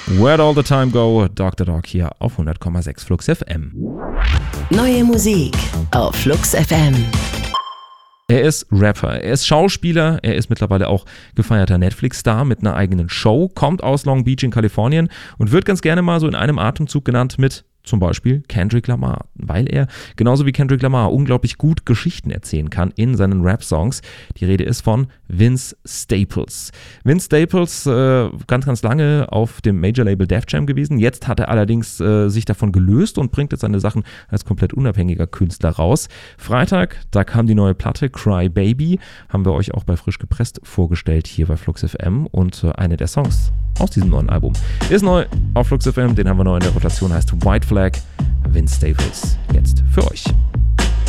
Where'd All the Time Go? Dr. Dog hier auf 100,6 Flux FM. Neue Musik auf Flux FM. Er ist Rapper, er ist Schauspieler, er ist mittlerweile auch gefeierter Netflix-Star mit einer eigenen Show, kommt aus Long Beach in Kalifornien und wird ganz gerne mal so in einem Atemzug genannt mit zum Beispiel Kendrick Lamar, weil er genauso wie Kendrick Lamar unglaublich gut Geschichten erzählen kann in seinen Rap-Songs. Die Rede ist von Vince Staples. Vince Staples, ganz lange auf dem Major-Label Def Jam gewesen. Jetzt hat er allerdings sich davon gelöst und bringt jetzt seine Sachen als komplett unabhängiger Künstler raus. Freitag, da kam die neue Platte Cry Baby, haben wir euch auch bei Frisch gepresst vorgestellt hier bei Flux FM und eine der Songs aus diesem neuen Album ist neu auf Flux FM, den haben wir neu in der Rotation, heißt White Flag. Vince Staples jetzt für euch.